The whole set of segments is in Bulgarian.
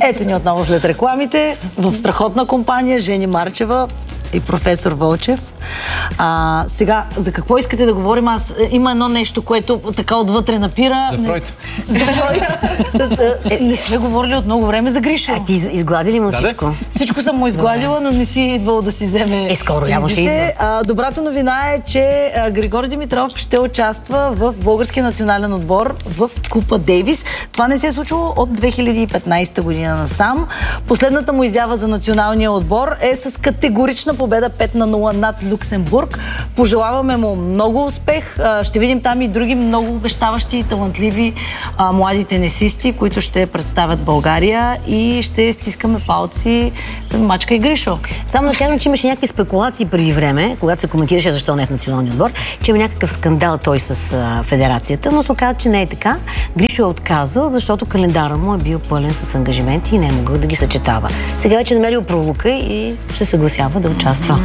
Ето ни отново след рекламите в страхотна компания Жени Марчева и професор Вълчев. Сега, за какво искате да говорим? Има едно нещо, което така отвътре напира. За Фройд. За Фройд. Не сме говорили от много време за Гришо. Ти изглади ли му всичко? Всичко съм му изгладила, но не си идвало да си вземе. Скоро явно ще идва. Добрата новина е, че Григор Димитров ще участва в българския национален отбор в Купа Дейвис. Това не се е случило от 2015 година насам. Последната му изява за националния отбор е с категорична победа 5-0 над Люксембург. Пожелаваме му много успех. Ще видим там и други много обещаващи и талантливи млади тенисисти, които ще представят България и ще стискаме палци към Мачка и Гришо. Само да кажем, че имаше някакви спекулации преди време, когато се коментираше защо не е в националния отбор, че има някакъв скандал той с федерацията, но се оказа, че не е така. Гришо е отказал, защото календара му е бил пълен с ангажименти и не е могъл да ги съчетава. Сега вече намерил пролука и ще съгласява да участва.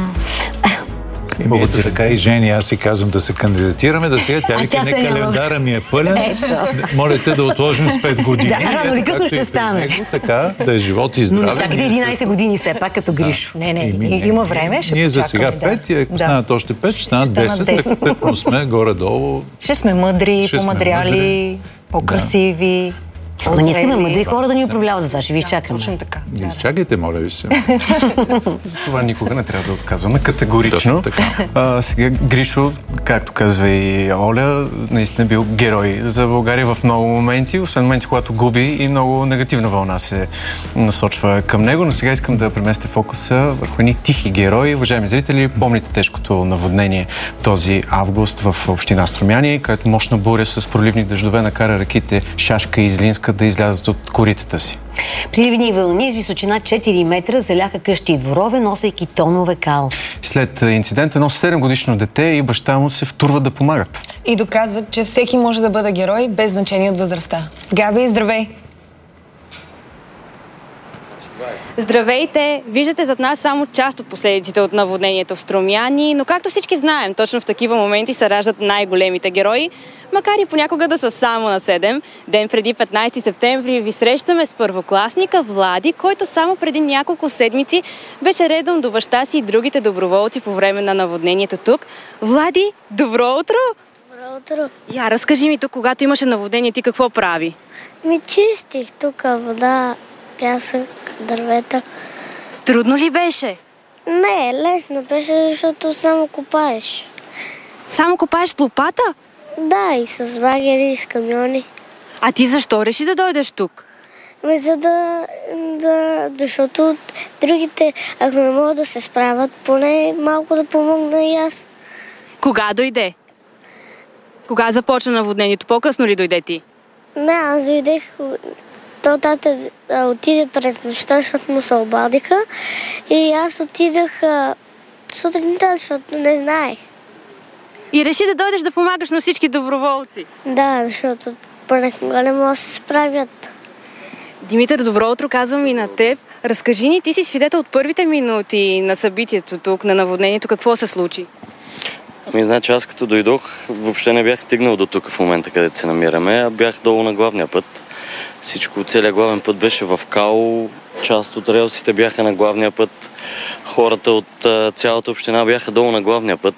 Ето така и Жени, аз си казвам да се кандидатираме, да сега тя вика, не, календара ми е пълен. Моля те да отложим с 5 години. Да, рано или късно ще стане. Така, да е живот и здраве. Но не чакайте 11 години все пак като Гришо. Не, има време, ще ние за сега 5 и ако станат още 5, ще станат 10, тъкно сме горе-долу. Ще сме мъдри, помъдряли, по-красиви. Но ние искаме мъдри хора да ни управляват, за това ще ви изчакаме. Точно така. Изчакайте, моля ви се. За това никога не трябва да отказваме категорично. Сега Гришо, както казва и Оля, наистина бил герой за България в много моменти, освен моменти, когато губи и много негативна вълна се насочва към него, но сега искам да преместя фокуса върху едни тихи герои. Уважаеми зрители, помните тежкото наводнение този август в община Струмяни, където мощна буря с проливни дъждове накара реките Шашка и Излинска да излязат от коритата си. Приливни вълни с височина 4 метра заляха къщи и дворове, носейки тонове кал. След инцидент едно 7-годишно дете и баща му се втурват да помагат. И доказват, че всеки може да бъде герой без значение от възрастта. Габи, здравей! Здравейте! Виждате зад нас само част от последиците от наводнението в Струмяни, но както всички знаем, точно в такива моменти се раждат най-големите герои, макар и понякога да са само на 7. Ден преди 15 септември ви срещаме с първокласника Влади, който само преди няколко седмици беше редом до баща си и другите доброволци по време на наводнението тук. Влади, добро утро! Добро утро! Я, разкажи ми тук, когато имаше наводнение, ти какво прави? Чистих тук вода, пясък, дървета. Трудно ли беше? Не, лесно беше, защото само копаеш. Само копаеш с лопата? Да, и с багери, и с камиони. А ти защо реши да дойдеш тук? За защото другите, ако не могат да се справят, поне малко да помогна и аз. Кога дойде? Кога започна наводнението? По-късно ли дойде ти? Не, аз дойдех. Тата отиде през нощта, защото му се обадиха. И аз отидах сутринта, защото не знаех. И реши да дойдеш да помагаш на всички доброволци. Да, защото понякога не могат да се справят. Димитър, добро утро, казвам и на теб. Разкажи ни, ти си свидетел от първите минути на събитието тук, на наводнението. Какво се случи? Значи аз като дойдох, въобще не бях стигнал до тук в момента, където се намираме, а бях долу на главния път. Целият главен път беше в кал, част от релсите бяха на главния път, хората от цялата община бяха долу на главния път.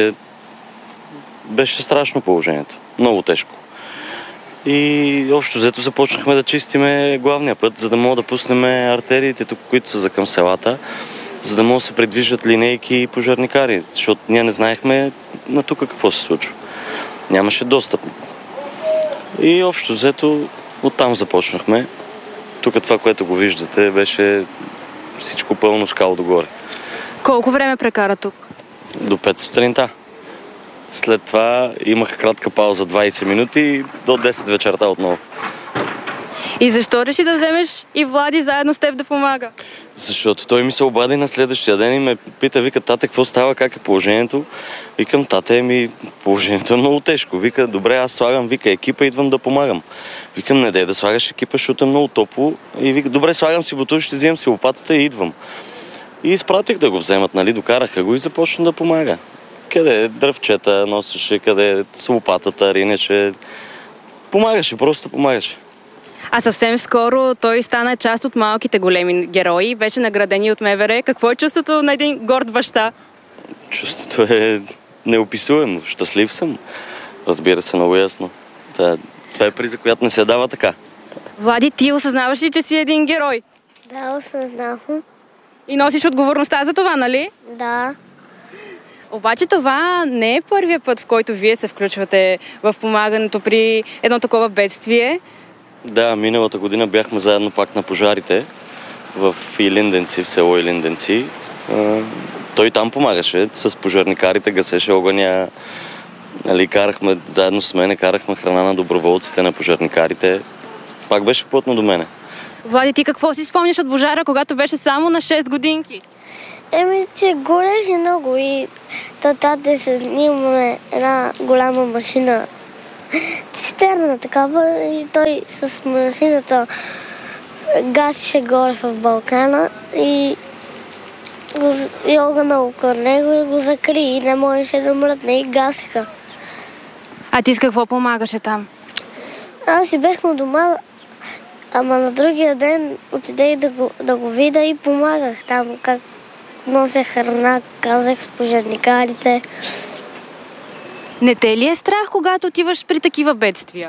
Беше страшно положението, много тежко. И общо взето започнахме да чистиме главния път, за да мога да пуснем артериите тук, които са за към селата, за да могат да се придвижват линейки и пожарникари, защото ние не знаехме на тук какво се случва. Нямаше достъп. И общо взето оттам започнахме. Тук това, което го виждате, беше всичко пълно скал догоре. Колко време прекара тук? До 5 сутринта. След това имах кратка пауза 20 минути и до 10 вечерта отново. И защо реши да вземеш и Влади заедно с теб да помага? Защото той ми се обади на следващия ден и ме пита, вика, тате, какво става, как е положението? Викам, тате, положението е много тежко. Вика, добре, аз слагам, екипа, идвам да помагам. Викам, не дай да слагаш екипа, защото е много топло. И вика, добре, слагам си бутушите, взимам си лопатата и идвам. И изпратих да го вземат, докараха го и започна да помага. Къде дръвчета носеше, къде с лопатата ринеше. Помагаше, просто помагаше. А съвсем скоро той стана част от малките големи герои, беше награден от МВР. Какво е чувството на един горд баща? Чувството е неописуемо. Щастлив съм. Разбира се, много ясно. Това е приза, която не се дава така. Влади, ти осъзнаваш ли, че си един герой? Да, осъзнавам. И носиш отговорността за това, нали? Да. Обаче това не е първият път, в който вие се включвате в помагането при едно такова бедствие. Да, миналата година бяхме заедно пак на пожарите в Илинденци, в село Илинденци. Той там помагаше с пожарникарите, гасеше огъня. Нали, карахме заедно с мене, карахме храна на доброволците, на пожарникарите. Пак беше плътно до мене. Влади, ти какво си спомняш от пожара, когато беше само на 6 годинки? Че гореше много и татата се снимаме една голяма машина, цистерна такава, и той с машината гасеше горе в балкана и огъна около него и го закри и не можеше да мръдне и гасеха. А ти с какво помагаше там? Аз си бях на дома, ама на другия ден отидех да го видя и помагах там, как нося храна, казах с пожарникарите. Не те ли е страх, когато отиваш при такива бедствия?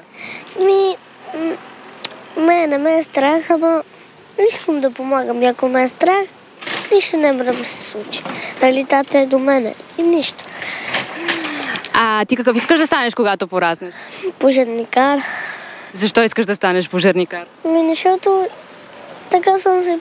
Не ме е страх, ама искам да помагам. И ако ме е страх, нищо не може да се случи. Нали, тата е до мене и нищо. А ти какъв искаш да станеш, когато пораснеш? Пожарникар. Защо искаш да станеш пожарникар? Защото така съм си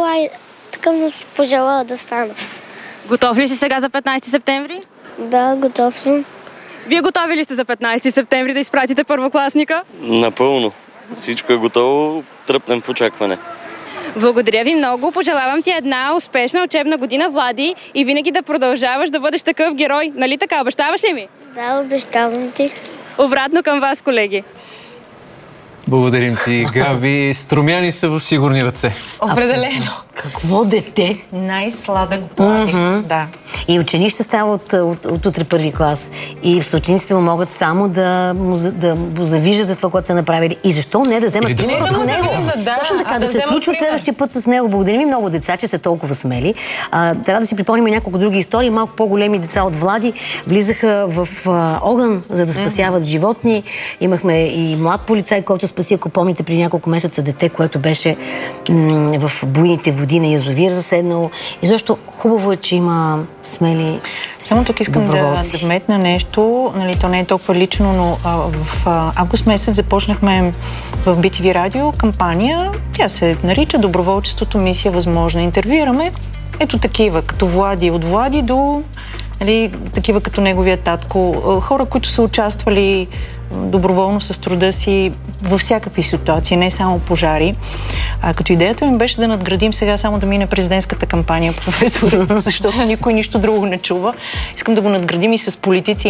пожелала да стана. Готов ли си сега за 15 септември? Да, готов съм. Вие готови ли сте за 15 септември да изпратите първокласника? Напълно. Всичко е готово. Тръпнем в очакване. Благодаря ви много. Пожелавам ти една успешна учебна година, Влади, и винаги да продължаваш да бъдеш такъв герой. Нали така? Обещаваш ли ми? Да, обещавам ти. Обратно към вас, колеги. Благодарим ти, Габи. Струмяни са в сигурни ръце. Определено. Какво дете? Най-сладък Влади. Да. И ученик ще става от утре първи клас. И съучениците му могат само да му завиждат за това, което са направили. И защо не да вземат пример от него? Точно така, да се включва следващия път с него. Благодарим ви много деца, че са толкова смели. Трябва да си припомним няколко други истории. Малко по-големи деца от Влади влизаха в огън, за да спасяват животни. Имахме и млад полицай, който спаси, ако помните, при няколко месеца дете, което беше в буйните води на язовир заседнало. И защо хубаво е, че има смели Само тук искам да вметна нещо, нали, то не е толкова лично, но в август месец започнахме в BTV радио кампания, тя се нарича Доброволчеството мисия възможна. Интервюираме ето такива, като Влади, от Влади до такива като неговия татко, хора, които са участвали доброволно с труда си във всякакви ситуации, не само пожари. Като идеята ми беше да надградим сега, само да мине президентската кампания, професор, защото никой нищо друго не чува. Искам да го надградим и с политици.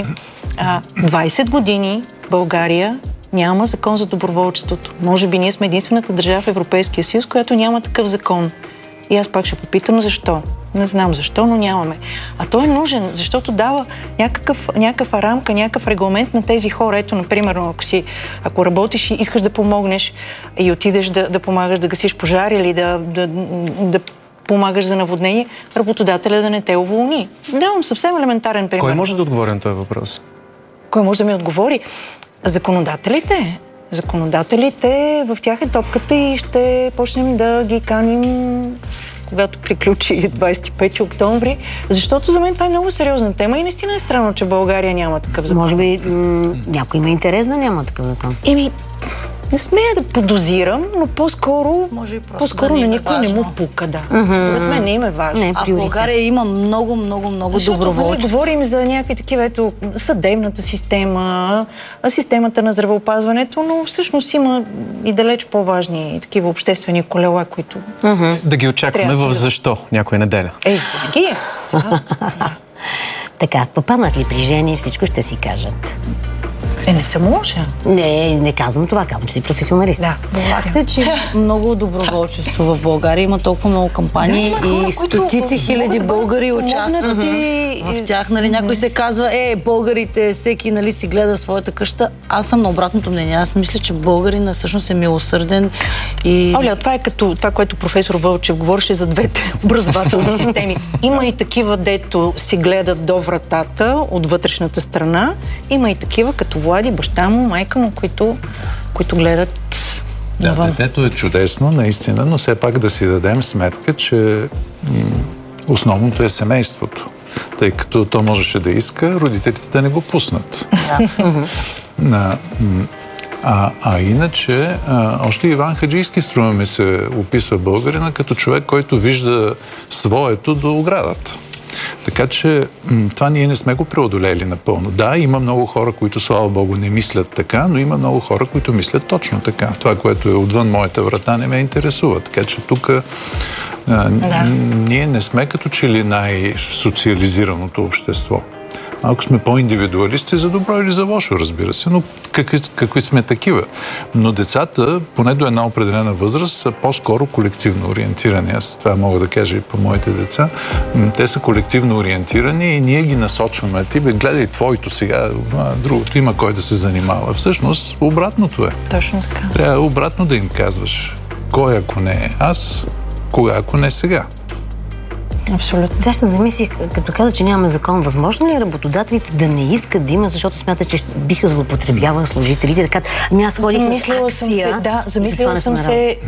20 години България няма закон за доброволчеството. Може би ние сме единствената държава в Европейския съюз, която няма такъв закон. И аз пак ще попитам защо. Не знам защо, но нямаме. А той е нужен, защото дава някаква рамка, някакъв регламент на тези хора. Ето, например, ако работиш и искаш да помогнеш и отидеш да помагаш да гасиш пожар или да помагаш за наводнение, работодателя да не те уволни. Давам съвсем елементарен пример. Кой може да отговори на този въпрос? Кой може да ми отговори? Законодателите. Законодателите, в тях е топката и ще почнем да ги каним, когато приключи 25 октомври, защото за мен това е много сериозна тема и наистина е странно, че България няма такъв закон. Може би някой има интерес да няма такъв закон. Не смея да подозирам, но по-скоро на никой не му пука, да. Според мен не им е важно. А в България има много доброволчество. Говорим за някакви такива, ето, съдебната система, системата на здравеопазването, но всъщност има и далеч по-важни такива обществени колела, които... Да ги очакваме в защо някоя неделя. Винаги е. Така, попаднат ли при жени, всичко ще си кажат. Не съм лоша. Не казвам това, казвам, че си професионалист. Да, Факт е, че много доброволчество в България. Има толкова много кампании и стотици хиляди българи участват в тях. Нали, някой се казва, българите, всеки нали, си гледа своята къща. Аз съм на обратното мнение. Аз мисля, че българин всъщност е милосърден и... Оля, това е като това, което професор Вълчев говореше за двете образователни системи. Има и такива, дето си гледат до вратата от вътрешната страна. Има и такива, като Влади, баща му, майка му, които гледат навън. Детето е чудесно, наистина, но все пак да си дадем сметка, че основното е семейството. Тъй като то можеше да иска родителите да не го пуснат. Иначе, още Иван Хаджийски, струва ми се, описва българина като човек, който вижда своето до оградата. Така че това ние не сме го преодолели напълно. Да, има много хора, които, слава Богу, не мислят така, но има много хора, които мислят точно така. Това, което е отвън моята врата, не ме интересува. Така че тук ние не сме като че ли най-социализираното общество. Ако сме по-индивидуалисти, за добро или за лошо, разбира се, но какви сме такива. Но децата, поне до една определена възраст, са по-скоро колективно ориентирани. Аз това мога да кажа и по моите деца. Те са колективно ориентирани и ние ги насочваме. Ти гледай твоето сега, другото има кой да се занимава. Всъщност, обратното е. Точно така. Трябва обратно да им казваш кой ако не е аз, кога ако не сега. Абсолютно. Сега ще замислих, като каза, че нямаме закон, възможно ли е работодателите да не искат да има, защото смятат, че биха злоупотребявали служителите? Така, аз ходих на акция. Замислила съм се,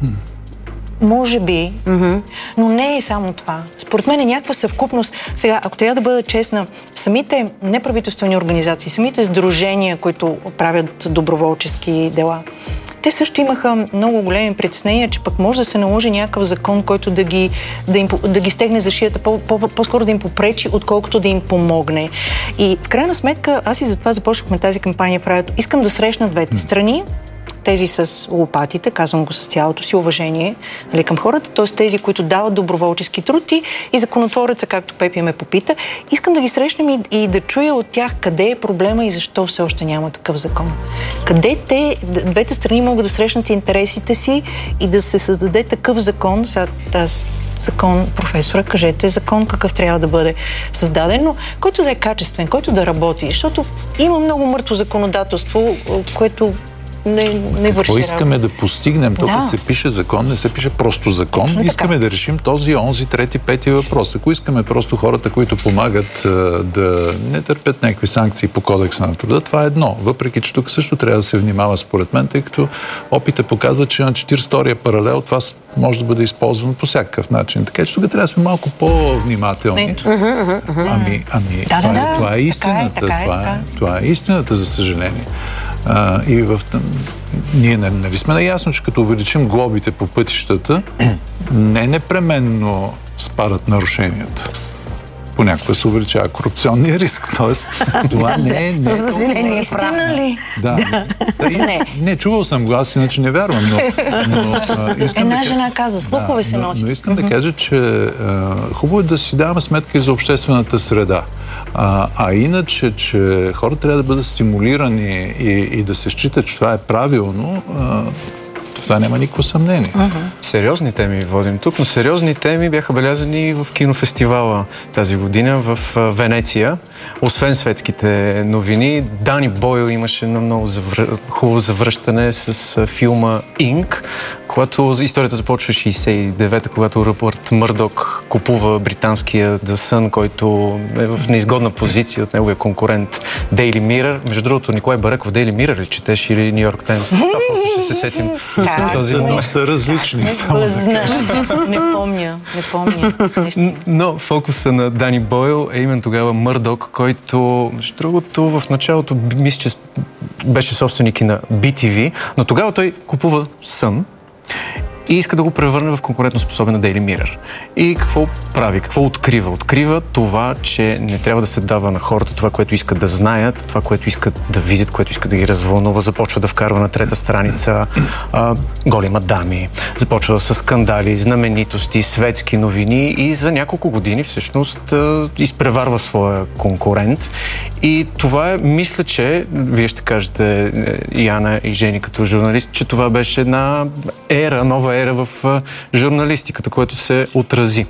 може би, но не е само това. Според мен е някаква съвкупност. Сега, ако трябва да бъда честна, самите неправителствени организации, самите сдружения, които правят доброволчески дела, те също имаха много големи притеснения, че пък може да се наложи някакъв закон, който да ги стегне за шията, по-скоро да им попречи, отколкото да им помогне. И в крайна сметка, аз и затова започнахме тази кампания в радиото. Искам да срещна двете страни, тези с лопатите, казвам го с цялото си уважение, нали, към хората, т.е. тези, които дават доброволчески труд и законотвореца, както Пепи ме попита. Искам да ги срещнем и да чуя от тях къде е проблема и защо все още няма такъв закон. Къде двете страни могат да срещнат интересите си и да се създаде такъв закон, закон, професора, кажете закон какъв трябва да бъде създаден, но който да е качествен, който да работи, защото има много мъртво законодателство, което не върши. Какво искаме да постигнем? Като се пише закон, не се пише просто закон. Точно искаме да решим този, онзи, трети, пети въпрос. Ако искаме просто хората, които помагат да не търпят някакви санкции по кодекса на труда, това е едно. Въпреки че тук също трябва да се внимава според мен, тъй като опитът показва, че на 42-я паралел това може да бъде използвано по всякакъв начин. Така че тук трябва да сме малко по-внимателни. Това е истината. Това е истината, за съжаление. Ние нали сме наясно, че като увеличим глобите по пътищата, не непременно спадат нарушенията. Понякога се увеличава корупционния риск. Тоест, това не е... За съжаление, истина ли? Не, чувал съм го, аз иначе не вярвам, но една жена каза, слухове се носи. Но искам да кажа, че хубаво е да си даваме сметка и за обществената среда. Иначе, че хората трябва да бъдат стимулирани и да се считат, че това е правилно, това няма никакво съмнение. Сериозни теми водим тук, но сериозни теми бяха белязани в кинофестивала тази година в Венеция. Освен светските новини, Дани Бойл имаше едно много хубаво завръщане с филма Инк, когато историята започва 69-та, когато Ръпърт Мърдок купува британския The Sun, който е в неизгодна позиция от неговия конкурент Daily Mirror. Между другото, Николай Баръков Daily Mirror ли четеш или Нью Йорк Таймс? После ще се сетим този доста различни. Не помня. Но фокуса на Дани Бойл е именно тогава Мърдок, който, между другото, в началото мисля, че беше собственик и на BTV, но тогава той купува Сън и иска да го превърне в конкурентоспособен на Daily Mirror. И какво прави? Какво открива? Открива това, че не трябва да се дава на хората това, което искат да знаят, това, което искат да видят, което искат да ги развълнува. Започва да вкарва на трета страница голи мадами, започва с скандали, знаменитости, светски новини и за няколко години всъщност изпреварва своя конкурент. И това е, мисля, че вие ще кажете, Яна и Жени като журналист, че това беше една нова ера в журналистиката, което се отрази.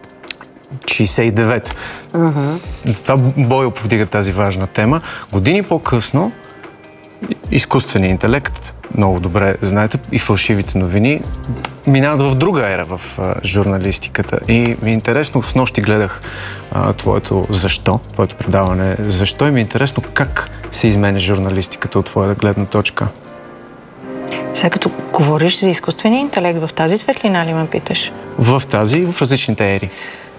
69. Това Бойо повдига тази важна тема. Години по-късно изкуственият интелект, много добре знаете, и фалшивите новини минават в друга ера в журналистиката. И ми е интересно, снощи гледах твоето предаване Защо, и ми е интересно как се изменя журналистиката от твоя гледна точка. Сега като говориш за изкуствения интелект, в тази светлина ли ме питаш? В различните ери.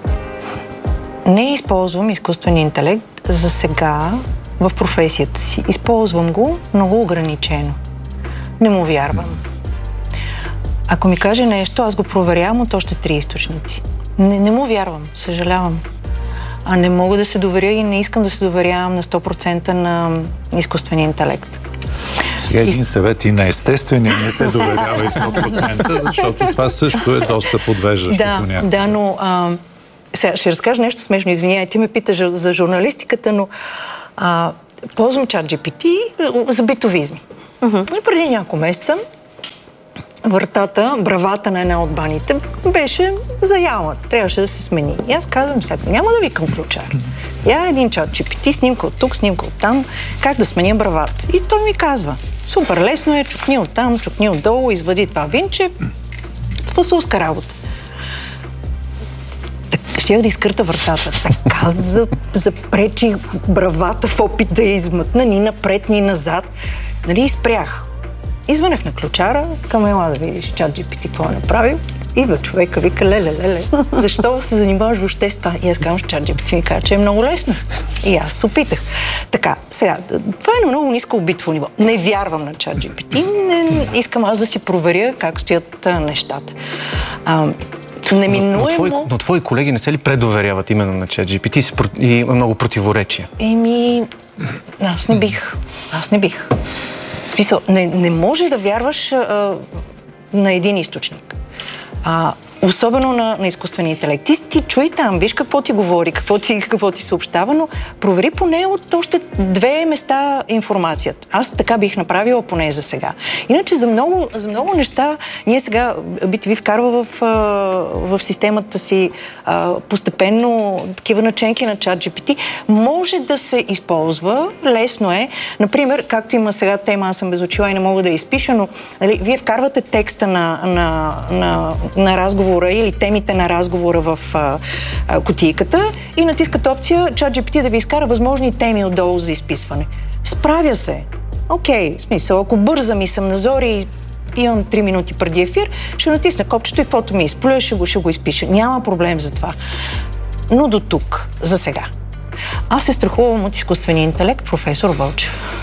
Не използвам изкуствения интелект за сега в професията си. Използвам го много ограничено. Не му вярвам. Ако ми каже нещо, аз го проверявам от още 3 източници. Не му вярвам, съжалявам. А не мога да се доверя и не искам да се доверявам на 100% на изкуствения интелект. Сега един съвет и на естествения не се доверява и 100%, защото това също е доста подвеждащо понякога. Да, но сега ще разкажа нещо смешно. Извинявай, ти ме питаш за журналистиката, но ползвам ChatGPT за битовизми. И преди няколко месеца бравата на една от баните беше заяла. Трябваше да се смени. И аз казвам, сега няма да викам ключар. Я един ChatGPT, снимка от тук, снимка от там, как да сменя бравата. И той ми казва, супер лесно е, чукни от там, чукни отдолу, извади това винче, пасулска работа. Щях да изкърта вратата. Така запречих бравата в опит да я измътна ни напред, ни назад. Нали, и спрях. Извънах на ключара, към ела да видиш ChatGPT какво е направил. Идва човека, вика, леле, защо се занимаваш въобще с това? И аз казвам, ChatGPT ми каза, че е много лесно. И аз се опитах. Така, сега, това е на много ниско битово ниво. Не вярвам на ChatGPT, не искам аз да си проверя как стоят нещата. Но твои колеги не се ли предоверяват именно на ChatGPT и има много противоречия? Аз не бих. В смисъл, не може да вярваш на един източник. Особено на изкуствения интелект. Ти чуй там, виж какво ти говори, какво ти съобщава, но провери поне от още 2 места информацията. Аз така бих направила поне за сега. Иначе за много неща ние сега BTV вкарва в системата си постепенно такива наченки на ChatGPT. Може да се използва, лесно е. Например, както има сега тема, аз съм безочила и не мога да я изпиша, но вие вкарвате текста на разговор или темите на разговора в кутийката и натискате опция ChatGPT да ви изкара възможни теми отдолу за изписване. Справя се. Окей, в смисъл, ако бързам и съм на зори и имам 3 минути преди ефир, ще натисна копчето и каквото ми изплюя, ще го изпиша. Няма проблем за това. Но до тук, за сега. Аз се страхувам от изкуствения интелект, професор Вълчев.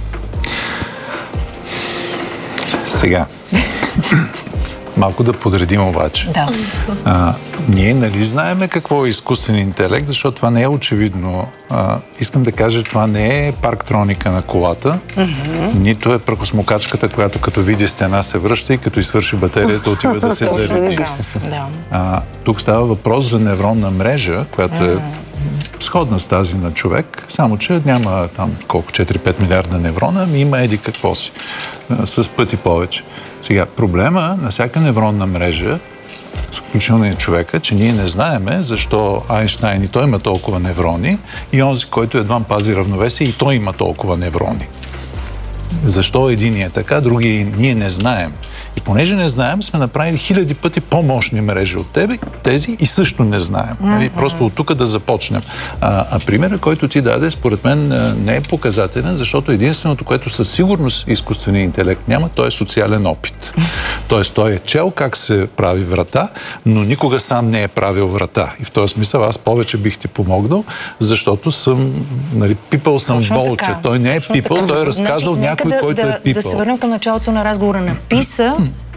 Сега. Малко да подредим обаче. Да. Ние нали знаеме какво е изкуствен интелект, защото това не е очевидно. Искам да кажа, това не е парктроника на колата, нито е прахосмокачката, която като види стена се връща и като изсвърши батерията отива да се зареди. Тук става въпрос за невронна мрежа, която е сходна с тази на човек, само че няма там колко 4-5 милиарда неврона, ами има еди какво си, с пъти повече. Сега, проблема на всяка невронна мрежа, включително и човека, че ние не знаеме защо Айнщайн и той има толкова неврони и онзи, който едва пази равновесие и той има толкова неврони. Защо един е така, други ние не знаем. И понеже не знаем, сме направили 1000 пъти по-мощни мрежи от тези и също не знаем. Просто от тук да започнем. А примерът, който ти даде, според мен не е показателен, защото единственото, което със сигурност изкуственият интелект няма, то е социален опит. Тоест, той е чел как се прави врата, но никога сам не е правил врата. И в този смисъл аз повече бих ти помогнал, защото съм, пипал съм болче. Той не е пипал, той е разказал някой, който е пипал. Да се върнем към началото на разговора. Написа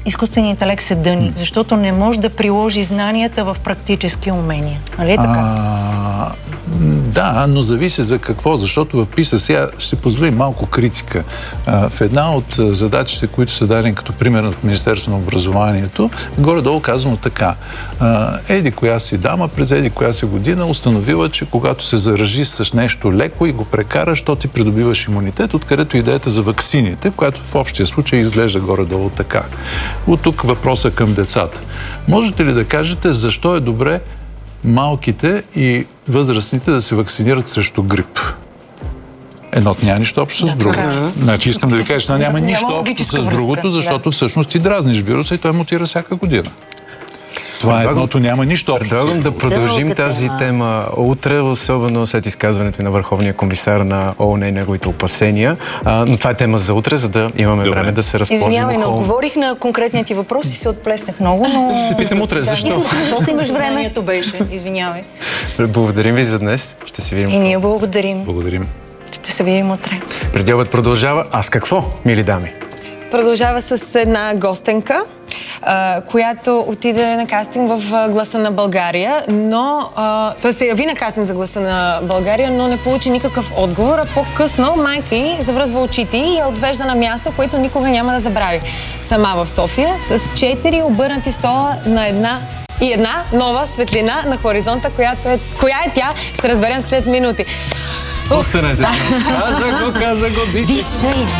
изкуственият интелект се дъни, защото не може да приложи знанията в практически умения. Нали така? Да, но зависи за какво, защото в ПИСА сега ще позволи малко критика. В една от задачите, които са дадени като пример от Министерството на образованието, горе-долу казано така. Еди коя си дама през еди коя си година установила, че когато се заражи с нещо леко и го прекараш, то ти придобиваш имунитет, откъдето идеята за ваксините, която в общия случай изглежда горе-долу така. От тук въпроса към децата. Можете ли да кажете защо е добре малките и възрастните да се вакцинират срещу грип? Едното няма нищо общо с другото. Значи искам да ви кажа, че няма нищо общо с другото, защото всъщност ти дразниш вируса и той мутира всяка година. Това едното няма нищо общо. Предлагам да продължим тази тема утре, особено след изказването на Върховния комисар на ООН и неговите опасения. Но това е тема за утре, за да имаме време да се разположим. Извинявай, не отговорих на конкретния ти въпрос и се отплеснах много, но... Ще питам утре, защо? Защото имаш време. Беше. Извинявай. Благодарим ви за днес. Ще се видим. И ние благодарим. Благодарим. Ще се видим утре. Преди обед продължава. А с какво, мили дами? Продължава с една гостенка, която отиде на кастинг в Гласа на България, но... Той се яви на кастинг за Гласа на България, но не получи никакъв отговор, а по-късно майка й завръзва очите и я отвежда на място, което никога няма да забрави. Сама в София, с 4 обърнати стола на една нова светлина на хоризонта, която е... Коя е тя? Ще разберем след минути. Останете. Каза го, дишай.